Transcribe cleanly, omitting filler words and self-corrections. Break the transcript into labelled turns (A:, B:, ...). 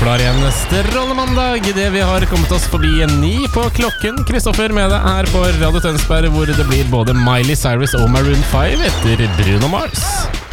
A: klar igjen strålende mandag det vi har kommet oss forbi 9 på klokken. Kristoffer med deg her på Radio Tønsberg, hvor det blir både Miley Cyrus og Maroon 5 etter Bruno Mars.